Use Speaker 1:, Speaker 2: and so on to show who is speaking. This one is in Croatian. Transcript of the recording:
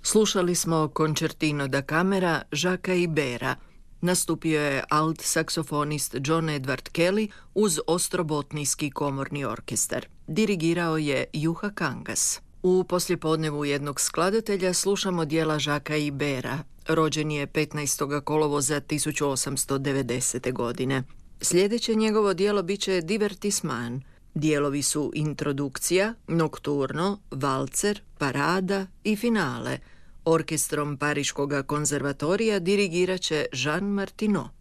Speaker 1: Slušali smo Concertino da Camera Jacquesa Ibera. Nastupio je alt saksofonist John Edward Kelly uz Ostrobotnijski komorni orkestar. Dirigirao je Juha Kangas. U poslijepodnevu jednog skladatelja slušamo djela Jacquesa Ibera. Rođen je 15. kolovoza 1890. godine. Sljedeće njegovo djelo biće Divertisman. Dijelovi su introdukcija, nokturno, valcer, parada i finale. Orkestrom Pariškog konzervatorija dirigirat će Jean Martineau.